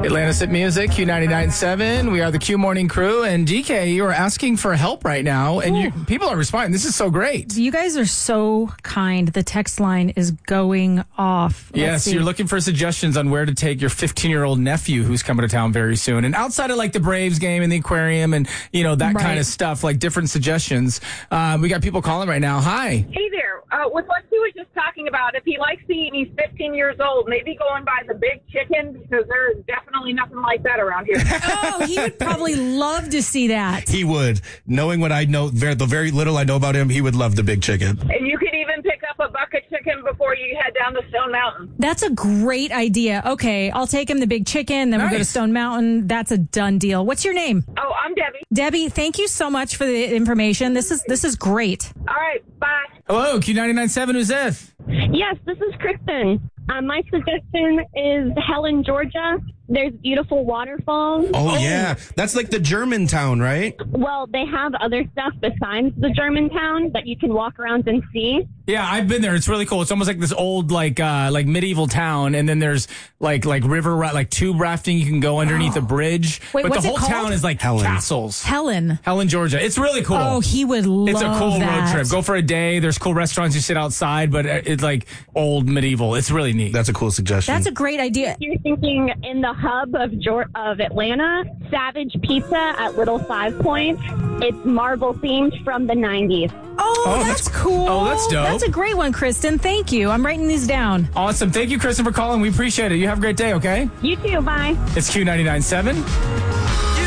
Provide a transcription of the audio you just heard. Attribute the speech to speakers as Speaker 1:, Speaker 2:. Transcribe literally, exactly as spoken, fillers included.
Speaker 1: Atlantis at Music, Q ninety-nine point seven. We are the Q Morning Crew. And D K, you are asking for help right now. And you, people are responding. This is so great.
Speaker 2: You guys are so kind. The text line is going off. Let's
Speaker 1: yes,
Speaker 2: see.
Speaker 1: You're looking for suggestions on where to take your fifteen-year-old nephew who's coming to town very soon. And outside of like the Braves game and the aquarium and, you know, that
Speaker 2: Right.
Speaker 1: kind of stuff, like different suggestions. Uh, we got people calling right now. Hi.
Speaker 3: Hey there. Uh, with what he was just talking about, if he likes to eat and he's fifteen years old, maybe go and buy the big chicken because there's definitely nothing like that around here.
Speaker 2: Oh, he would probably love to see that.
Speaker 4: He would. Knowing what I know, very, the very little I know about him, he would love the big chicken.
Speaker 3: And you could even pick up a bucket chicken before you head down to Stone Mountain.
Speaker 2: That's a great idea. Okay, I'll take him the big chicken, then we'll go to
Speaker 1: Nice.
Speaker 2: Stone Mountain. That's a done deal. What's your name?
Speaker 3: Oh, I'm Debbie.
Speaker 2: Debbie, thank you so much for the information. This is this is great.
Speaker 3: All right, bye.
Speaker 1: Hello, Q ninety-nine point seven. Who's this?
Speaker 5: Yes, this is Kristen. Uh, my suggestion is Helen, Georgia. There's beautiful waterfalls.
Speaker 4: Oh, yeah. That's like the German town, right?
Speaker 5: Well, they have other stuff besides the German town that you can walk around and see.
Speaker 1: Yeah, I've been there. It's really cool. It's almost like this old, like, uh, like medieval town, and then there's like, like river, ra- like tube rafting. You can go underneath a bridge,
Speaker 2: Wait,
Speaker 1: but
Speaker 2: what's
Speaker 1: the
Speaker 2: it
Speaker 1: whole
Speaker 2: called?
Speaker 1: town is like
Speaker 4: Helen.
Speaker 1: castles.
Speaker 2: Helen.
Speaker 1: Helen, Georgia. It's really cool.
Speaker 2: Oh, he would love
Speaker 1: It's a cool
Speaker 2: that.
Speaker 1: road trip. Go for a day. There's cool restaurants. You sit outside, but it's like old medieval. It's really neat.
Speaker 4: That's a cool suggestion.
Speaker 2: That's a great idea.
Speaker 5: You're thinking in the hub of Geor- of Atlanta, Savage Pizza at Little Five Points. It's marble themed from the nineties.
Speaker 2: Oh,
Speaker 1: Oh,
Speaker 2: that's,
Speaker 1: that's-
Speaker 2: cool.
Speaker 1: oh, that's dope.
Speaker 2: That's a great one, Kristen. Thank you. I'm writing these down.
Speaker 1: Awesome. Thank you, Kristen, for calling. We appreciate it. You have a great day, okay?
Speaker 5: You too. Bye.
Speaker 1: It's Q ninety-nine point seven.